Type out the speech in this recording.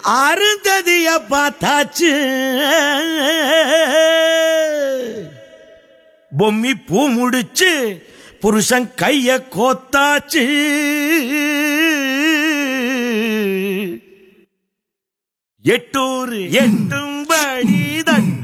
அருந்ததிய பார்த்தாச்சு, பொம்மி பூ முடிச்சு புருஷன் கைய கோத்தாச்சு. எட்டூர் எட்டும்